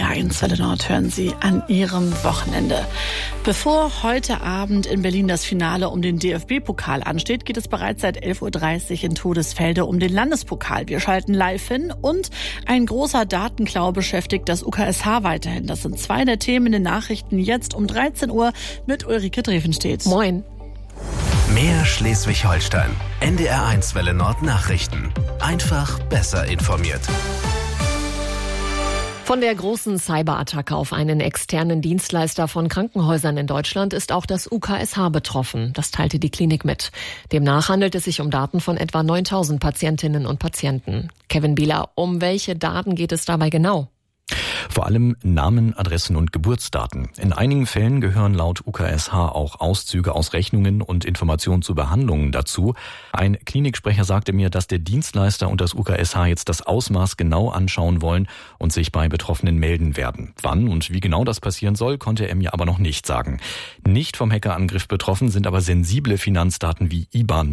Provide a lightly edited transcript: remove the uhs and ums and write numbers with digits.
NDR1 Welle Nord hören Sie an Ihrem Wochenende. Bevor heute Abend in Berlin das Finale um den DFB-Pokal ansteht, geht es bereits seit 11.30 Uhr in Todesfelde um den Landespokal. Wir schalten live hin und ein großer Datenklau beschäftigt das UKSH weiterhin. Das sind zwei der Themen in den Nachrichten jetzt um 13 Uhr mit Ulrike Drevenstedt. Moin. Mehr Schleswig-Holstein. NDR1 Welle Nord Nachrichten. Einfach besser informiert. Von der großen Cyberattacke auf einen externen Dienstleister von Krankenhäusern in Deutschland ist auch das UKSH betroffen. Das teilte die Klinik mit. Demnach handelt es sich um Daten von etwa 9.000 Patientinnen und Patienten. Kevin Bieler, um welche Daten geht es dabei genau? Vor allem Namen, Adressen und Geburtsdaten. In einigen Fällen gehören laut UKSH auch Auszüge aus Rechnungen und Informationen zu Behandlungen dazu. Ein Kliniksprecher sagte mir, dass der Dienstleister und das UKSH jetzt das Ausmaß genau anschauen wollen und sich bei Betroffenen melden werden. Wann und wie genau das passieren soll, konnte er mir aber noch nicht sagen. Nicht vom Hackerangriff betroffen sind aber sensible Finanzdaten wie IBAN-Nummern.